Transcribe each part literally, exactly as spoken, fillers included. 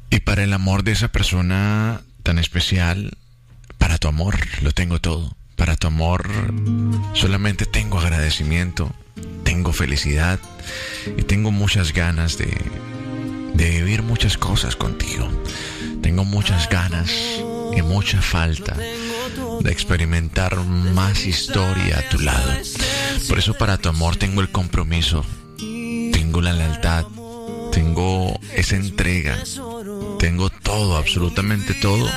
Y para el amor de esa persona tan especial, para tu amor lo tengo todo. Para tu amor solamente tengo agradecimiento, tengo felicidad y tengo muchas ganas de, de vivir muchas cosas contigo. Tengo muchas ganas y mucha falta de experimentar más historia a tu lado. Por eso para tu amor tengo el compromiso, tengo la lealtad, tengo esa entrega, tengo todo, absolutamente todo,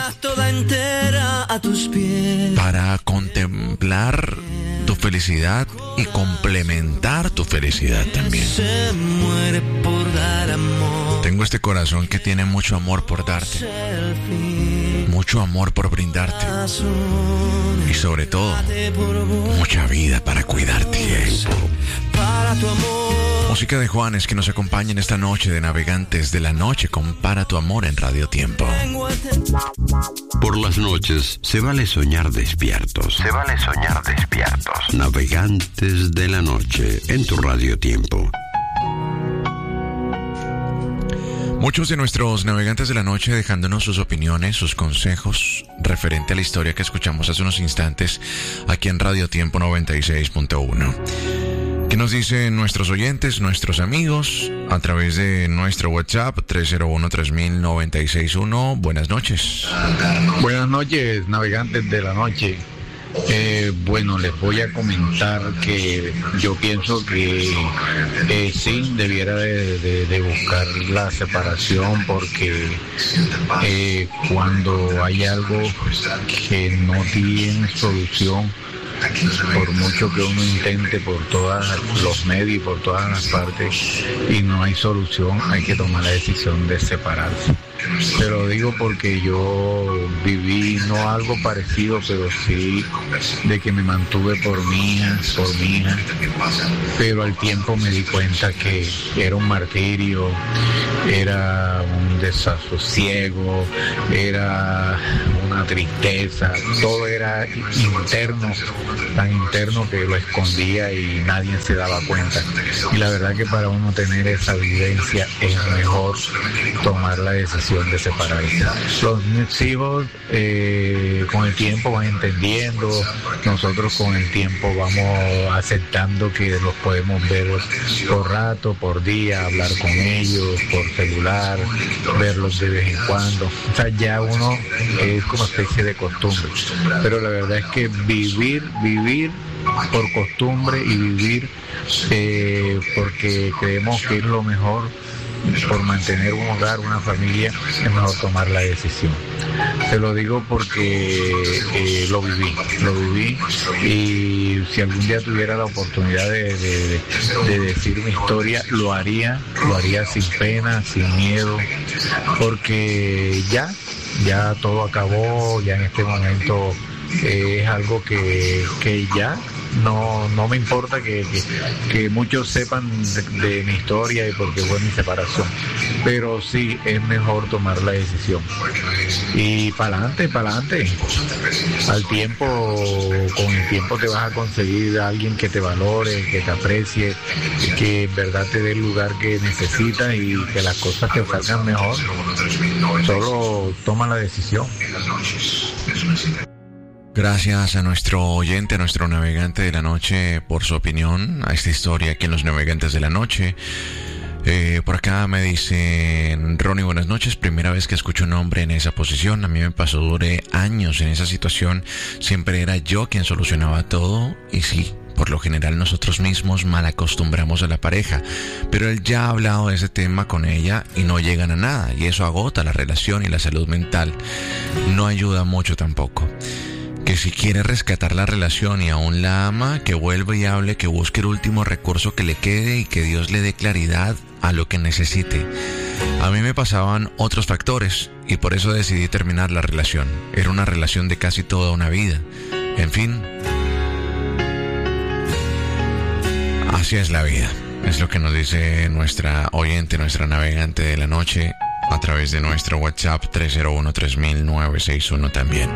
para contemplar tu felicidad y complementar tu felicidad también. Tengo este corazón que tiene mucho amor por darte, mucho amor por brindarte y sobre todo mucha vida para cuidarte. Música de Juanes que nos acompaña en esta noche de Navegantes de la Noche con Para tu Amor en Radio Tiempo. Por las noches se vale soñar despiertos. Se vale soñar despiertos. Navegantes de la Noche en tu Radio Tiempo. Muchos de nuestros navegantes de la noche dejándonos sus opiniones, sus consejos referente a la historia que escuchamos hace unos instantes aquí en Radio Tiempo noventa y seis punto uno. ¿Qué nos dicen nuestros oyentes, nuestros amigos a través de nuestro WhatsApp tres cero uno, tres mil, noventa y seis uno? Buenas noches. Buenas noches, navegantes de la noche. Eh, bueno, les voy a comentar que yo pienso que eh, sí, debiera de, de, de buscar la separación porque eh, cuando hay algo que no tiene solución, por mucho que uno intente por todos los medios y por todas las partes y no hay solución, hay que tomar la decisión de separarse. Te lo digo porque yo viví no algo parecido, pero sí de que me mantuve por mi hija, por mi hija, pero al tiempo me di cuenta que era un martirio, era un desasosiego, era una tristeza, todo era interno, tan interno que lo escondía y nadie se daba cuenta. Y la verdad que para uno tener esa vivencia es mejor tomar la decisión de separarse. Los mis hijos eh, con el tiempo van entendiendo, nosotros con el tiempo vamos aceptando que los podemos ver por rato, por día, hablar con ellos, por celular, verlos de vez en cuando. O sea, ya uno es como especie de costumbre. Pero la verdad es que vivir, vivir por costumbre y vivir eh, porque creemos que es lo mejor por mantener un hogar, una familia, es mejor tomar la decisión. Te lo digo porque eh, lo viví, lo viví y si algún día tuviera la oportunidad de, de, de decir mi historia, lo haría, lo haría sin pena, sin miedo, porque ya, ya todo acabó, ya en este momento eh, es algo que, que ya no no me importa que, que, que muchos sepan de, de mi historia y porque fue mi separación, pero sí es mejor tomar la decisión y para adelante, para adelante. Al tiempo, con el tiempo te vas a conseguir a alguien que te valore, que te aprecie, que en verdad te dé el lugar que necesitas y que las cosas te salgan mejor. Solo toma la decisión. Gracias a nuestro oyente, a nuestro navegante de la noche por su opinión a esta historia aquí en Los Navegantes de la Noche. Eh, por acá me dicen: Ronnie, buenas noches, primera vez que escucho un hombre en esa posición. A mí me pasó, duré años en esa situación, siempre era yo quien solucionaba todo y sí, por lo general nosotros mismos mal acostumbramos a la pareja, pero él ya ha hablado de ese tema con ella y no llegan a nada y eso agota la relación y la salud mental, no ayuda mucho tampoco. Que si quiere rescatar la relación y aún la ama, que vuelva y hable, que busque el último recurso que le quede y que Dios le dé claridad a lo que necesite. A mí me pasaban otros factores y por eso decidí terminar la relación. Era una relación de casi toda una vida. En fin, así es la vida. Es lo que nos dice nuestra oyente, nuestra navegante de la noche a través de nuestro WhatsApp tres cero uno, tres mil, nueve seis uno también.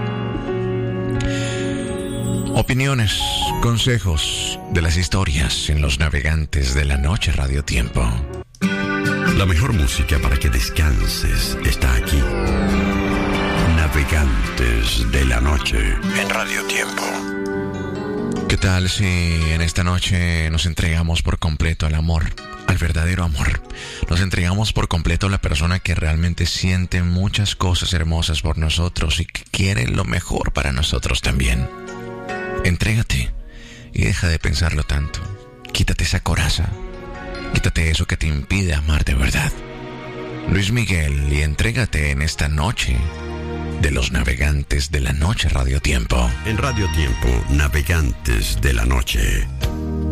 Opiniones, consejos de las historias en Los Navegantes de la Noche Radio Tiempo. La mejor música para que descanses está aquí. Navegantes de la Noche en Radio Tiempo. ¿Qué tal si en esta noche nos entregamos por completo al amor, al verdadero amor? Nos entregamos por completo a la persona que realmente siente muchas cosas hermosas por nosotros y que quiere lo mejor para nosotros también. Entrégate y deja de pensarlo tanto. Quítate esa coraza. Quítate eso que te impide amar de verdad. Luis Miguel, y entrégate en esta noche de los Navegantes de la Noche, Radio Tiempo. En Radio Tiempo, Navegantes de la Noche.